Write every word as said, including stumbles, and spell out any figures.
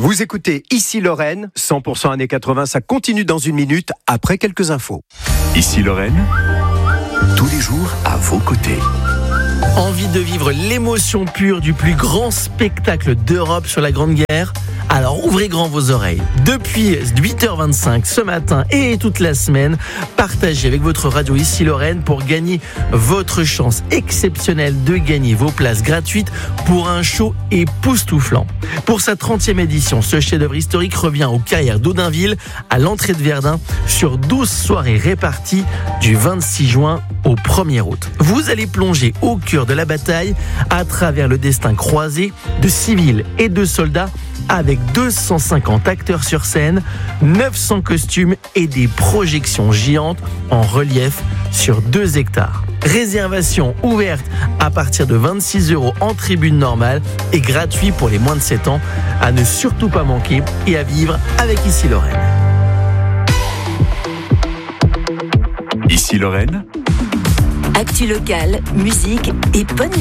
Vous écoutez Ici Lorraine, cent pour cent années quatre-vingts, ça continue dans une minute après quelques infos. Ici Lorraine, tous les jours à vos côtés. Envie de vivre l'émotion pure du plus grand spectacle d'Europe sur la Grande Guerre ? Alors ouvrez grand vos oreilles. Depuis huit heures vingt-cinq ce matin et toute la semaine, partagez avec votre radio Ici Lorraine pour gagner votre chance exceptionnelle de gagner vos places gratuites pour un show époustouflant. Pour sa trentième édition, ce chef-d'œuvre historique revient aux Carrières d'Audinville à l'entrée de Verdun sur douze soirées réparties du vingt-six juin au premier août. Vous allez plonger au cœur de la bataille à travers le destin croisé de civils et de soldats avec deux cent cinquante acteurs sur scène, neuf cents costumes et des projections géantes en relief sur deux hectares. Réservation ouverte à partir de vingt-six euros en tribune normale et gratuit pour les moins de sept ans. À ne surtout pas manquer et à vivre avec Ici Lorraine. Ici Lorraine, actu locale, musique et bonne